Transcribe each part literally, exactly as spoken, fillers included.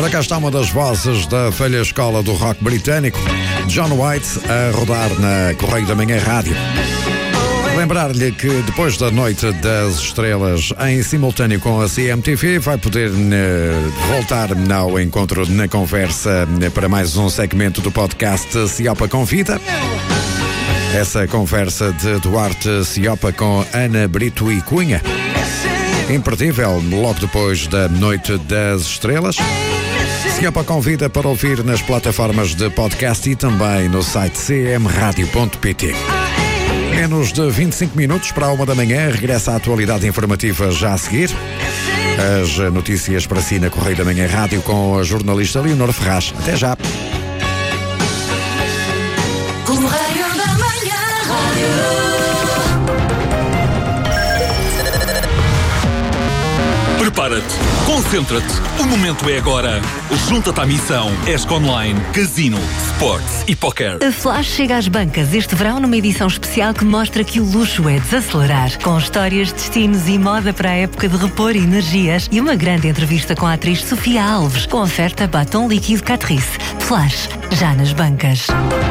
Ora, cá está uma das vozes da velha escola do rock britânico, John White, a rodar na Correio da Manhã Rádio. Lembrar-lhe que depois da Noite das Estrelas, em simultâneo com a C M T V, vai poder uh, voltar ao encontro na conversa uh, para mais um segmento do podcast Ciopa Convida. Essa conversa de Duarte Ciopa com Ana Brito e Cunha. Imperdível, logo depois da Noite das Estrelas. Ciopa Convida para ouvir nas plataformas de podcast e também no site c m radio ponto p t. Menos de vinte e cinco minutos para a uma da manhã, regressa a atualidade informativa já a seguir. As notícias para si na Correio da Manhã Rádio com a jornalista Leonor Ferraz. Até já. Correio da Manhã Rádio. Prepara-te, concentra-te, o momento é agora. Junta-te à missão. ESC Online, Casino, Sports e Poker. A Flash chega às bancas este verão numa edição especial que mostra que o luxo é desacelerar. Com histórias, destinos e moda para a época de repor energias e uma grande entrevista com a atriz Sofia Alves, com oferta batom líquido Catrice. Flash, já nas bancas.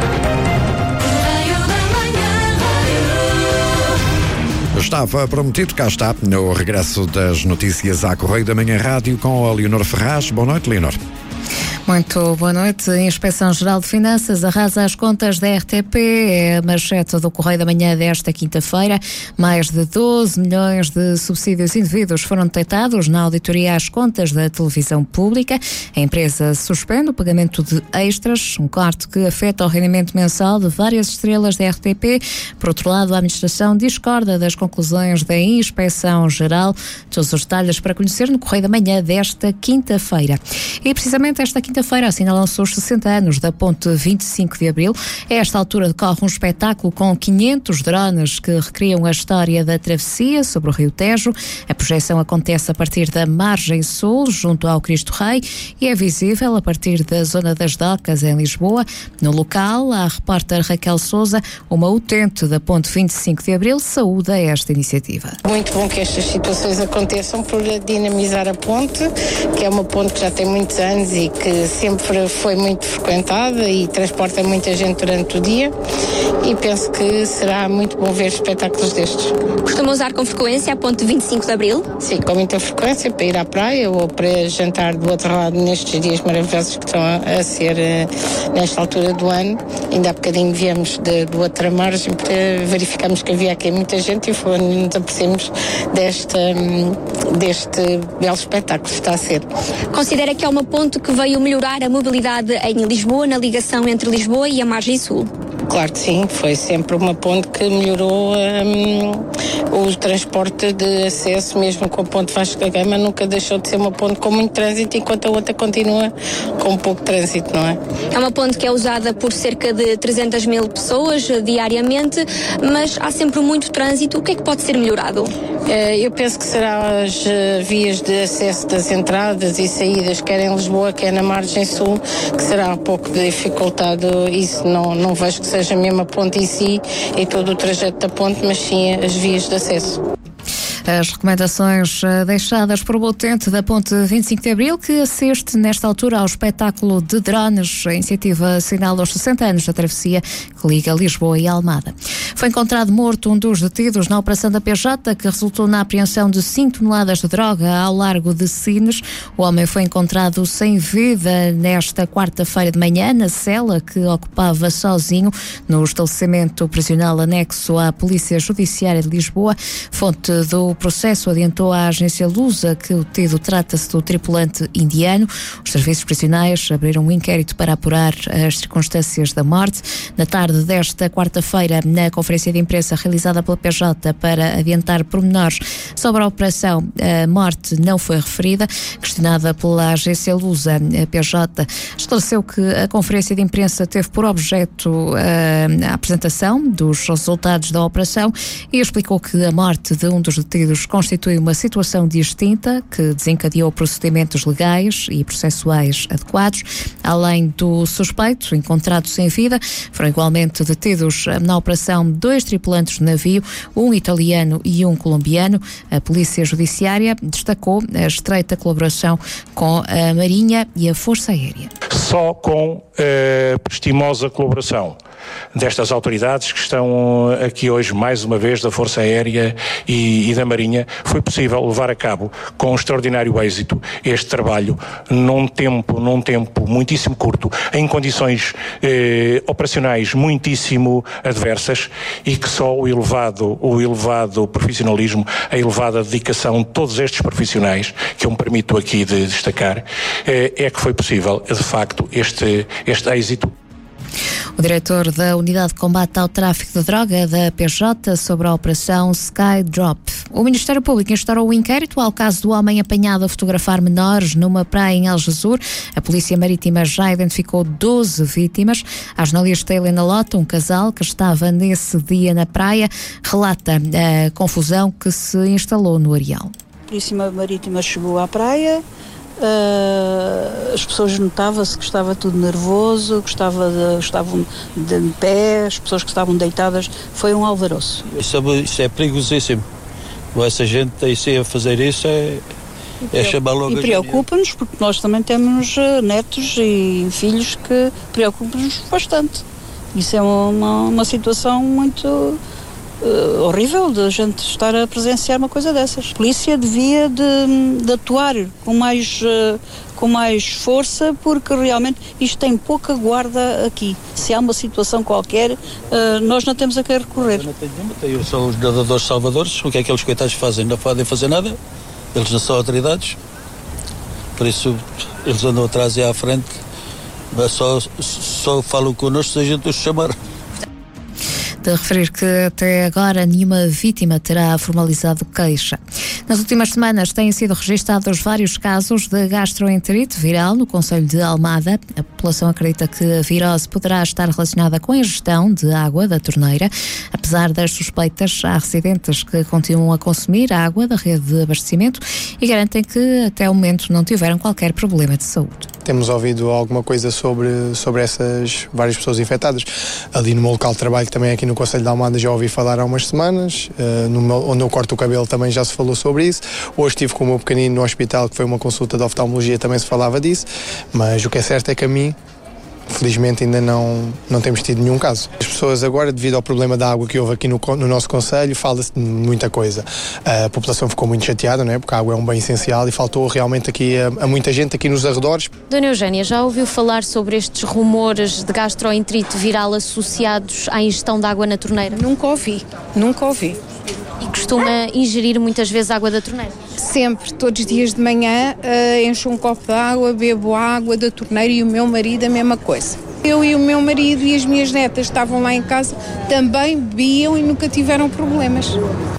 Estava prometido, cá está, no regresso das notícias à Correio da Manhã Rádio com a Leonor Ferraz. Boa noite, Leonor. Muito boa noite. A Inspeção-Geral de Finanças arrasa as contas da R T P. É a manchete do Correio da Manhã desta quinta-feira. Mais de doze milhões de subsídios indevidos foram detectados na auditoria às contas da televisão pública. A empresa suspende o pagamento de extras, um corte que afeta o rendimento mensal de várias estrelas da R T P. Por outro lado, a administração discorda das conclusões da Inspeção-Geral. Todos os detalhes para conhecer no Correio da Manhã desta quinta-feira. E precisamente esta quinta Quinta-feira assinalam-se os sessenta anos da Ponte vinte e cinco de Abril. A esta altura decorre um espetáculo com quinhentos drones que recriam a história da travessia sobre o Rio Tejo. A projeção acontece a partir da margem sul, junto ao Cristo Rei, e é visível a partir da zona das Docas, em Lisboa. No local, a repórter Raquel Sousa, uma utente da Ponte vinte e cinco de Abril, saúda esta iniciativa. Muito bom que estas situações aconteçam por dinamizar a ponte, que é uma ponte que já tem muitos anos e que sempre foi muito frequentada e transporta muita gente durante o dia, e penso que será muito bom ver espetáculos destes. Costuma usar com frequência a Ponte vinte e cinco de Abril? Sim, com muita frequência, para ir à praia ou para jantar do outro lado nestes dias maravilhosos que estão a, a ser uh, nesta altura do ano. Ainda há bocadinho viemos de, do outra margem para verificarmos que havia aqui muita gente e foi onde nos apercebemos deste, um, deste belo espetáculo que está a ser. Considera que é uma ponte que veio melhorar a mobilidade em Lisboa, na ligação entre Lisboa e a margem sul? Claro que sim, foi sempre uma ponte que melhorou um, o transporte de acesso, mesmo com a ponte Vasco da Gama, nunca deixou de ser uma ponte com muito trânsito, enquanto a outra continua com pouco trânsito, não é? É uma ponte que é usada por cerca de trezentas mil pessoas diariamente, mas há sempre muito trânsito. O que é que pode ser melhorado? Eu penso que será as vias de acesso das entradas e saídas, quer em Lisboa, quer na margem sul, que será um pouco dificultado. Isso não, não vejo que seja mesmo a ponte em si e todo o trajeto da ponte, mas sim as vias de acesso. As recomendações deixadas por o utente da Ponte vinte e cinco de Abril, que assiste nesta altura ao espetáculo de drones. A iniciativa assinala os sessenta anos da travessia que liga Lisboa e Almada. Foi encontrado morto um dos detidos na operação da P J, que resultou na apreensão de cinco toneladas de droga ao largo de Sines. O homem foi encontrado sem vida nesta quarta-feira de manhã, na cela que ocupava sozinho no estabelecimento prisional anexo à Polícia Judiciária de Lisboa. Fonte do processo adiantou à agência Lusa que o detido trata-se do tripulante indiano. Os serviços prisionais abriram um inquérito para apurar as circunstâncias da morte. Na tarde desta quarta-feira, na conferência de imprensa realizada pela P J para adiantar pormenores sobre a operação, a morte não foi referida. Questionada pela agência Lusa, a P J esclareceu que a conferência de imprensa teve por objeto a, a apresentação dos resultados da operação e explicou que a morte de um dos detidos detidos constitui uma situação distinta que desencadeou procedimentos legais e processuais adequados. Além do suspeito encontrado sem vida, foram igualmente detidos na operação dois tripulantes do navio, um italiano e um colombiano. A Polícia Judiciária destacou a estreita colaboração com a Marinha e a Força Aérea. Só com a prestimosa colaboração destas autoridades que estão aqui hoje, mais uma vez, da Força Aérea e, e da Marinha, foi possível levar a cabo com um extraordinário êxito este trabalho num tempo, num tempo muitíssimo curto, em condições eh, operacionais muitíssimo adversas, e que só o elevado, o elevado profissionalismo, a elevada dedicação de todos estes profissionais, que eu me permito aqui de destacar, eh, é que foi possível, de facto, este, este êxito. O diretor da Unidade de Combate ao Tráfico de Droga da P J sobre a Operação Skydrop. O Ministério Público instaurou o inquérito ao caso do homem apanhado a fotografar menores numa praia em Algesur. A Polícia Marítima já identificou doze vítimas. A jornalista Helena Lota, um casal que estava nesse dia na praia, relata a confusão que se instalou no areal. A Polícia Marítima chegou à praia. Uh, as pessoas notavam-se que estava tudo nervoso, que estava de, estavam de pé, as pessoas que estavam deitadas, foi um alvoroço. Isso é, isso é perigosíssimo. Essa gente aí a fazer isso é, é chamar logo. E preocupa-nos, porque nós também temos uh, netos e filhos que preocupam-nos bastante. Isso é uma, uma situação muito Uh, horrível de a gente estar a presenciar uma coisa dessas. A polícia devia de, de atuar com mais, uh, com mais força, porque realmente isto tem pouca guarda aqui. Se há uma situação qualquer, uh, nós não temos a quem recorrer. Eu não tenho nenhuma, tenho só os nadadores salvadores. O que é que aqueles coitados fazem? Não podem fazer nada, eles não são autoridades, por isso eles andam atrás e à frente, mas só, só falam connosco se a gente os chamar. De referir que até agora nenhuma vítima terá formalizado queixa. Nas últimas semanas têm sido registados vários casos de gastroenterite viral no concelho de Almada. A população acredita que a virose poderá estar relacionada com a ingestão de água da torneira. Apesar das suspeitas, há residentes que continuam a consumir a água da rede de abastecimento e garantem que até o momento não tiveram qualquer problema de saúde. Temos ouvido alguma coisa sobre, sobre essas várias pessoas infectadas. Ali no meu local de trabalho, também aqui no concelho de Almada, já ouvi falar há umas semanas. Uh, no meu, onde eu corto o cabelo também já se falou sobre isso. Hoje estive com o meu pequenino no hospital, que foi uma consulta de oftalmologia, também se falava disso. Mas o que é certo é que a mim, felizmente, ainda não, não temos tido nenhum caso. As pessoas agora, devido ao problema da água que houve aqui no, no nosso concelho, fala-se de muita coisa. A população ficou muito chateada, não é? Porque a água é um bem essencial e faltou realmente aqui a, a muita gente aqui nos arredores. Dona Eugénia, já ouviu falar sobre estes rumores de gastroenterite viral associados à ingestão de água na torneira? Nunca ouvi, nunca ouvi. E costuma ingerir muitas vezes água da torneira? Sempre, todos os dias de manhã uh, encho um copo de água, bebo água da torneira e o meu marido a mesma coisa. Eu e o meu marido e as minhas netas estavam lá em casa, também bebiam e nunca tiveram problemas.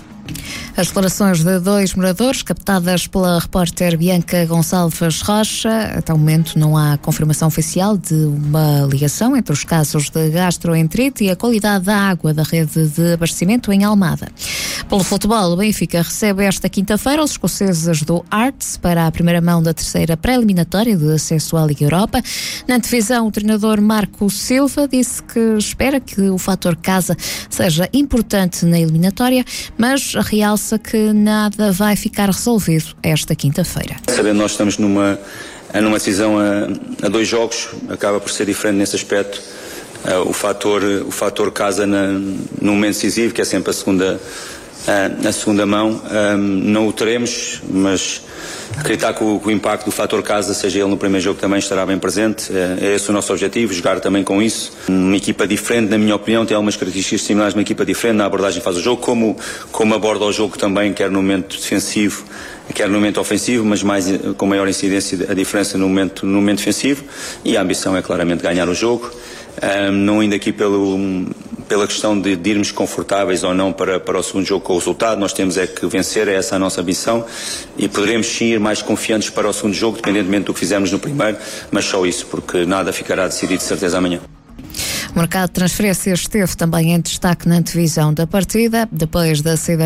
As declarações de dois moradores, captadas pela repórter Bianca Gonçalves Rocha. Até o momento não há confirmação oficial de uma ligação entre os casos de gastroenterite e a qualidade da água da rede de abastecimento em Almada. Pelo futebol, o Benfica recebe esta quinta-feira os escoceses do Hearts para a primeira mão da terceira pré-eliminatória de acesso à Liga Europa. Na antevisão, o treinador Marco Silva disse que espera que o fator casa seja importante na eliminatória, mas realça que nada vai ficar resolvido esta quinta-feira. Sabendo nós estamos numa, numa decisão a, a dois jogos, acaba por ser diferente nesse aspecto. Uh, o fator, o fator casa na, no momento decisivo, que é sempre a segunda, uh, a segunda mão, um, não o teremos, mas acreditar que o, que o impacto do fator casa, seja ele no primeiro jogo, também estará bem presente. É, é esse o nosso objetivo, jogar também com isso. Uma equipa diferente, na minha opinião, tem algumas características similares de uma equipa diferente na abordagem que faz o jogo, como, como aborda o jogo também, quer no momento defensivo, quer no momento ofensivo, mas mais, com maior incidência a diferença no momento, no momento defensivo, e a ambição é claramente ganhar o jogo. Um, não indo aqui pelo, pela questão de, de irmos confortáveis ou não para, para o segundo jogo com o resultado, nós temos é que vencer, é essa a nossa ambição, e poderemos sim ir mais confiantes para o segundo jogo, independentemente do que fizermos no primeiro, mas só isso, porque nada ficará decidido de certeza amanhã. O mercado de transferências esteve também em destaque na antevisão da partida, depois da saída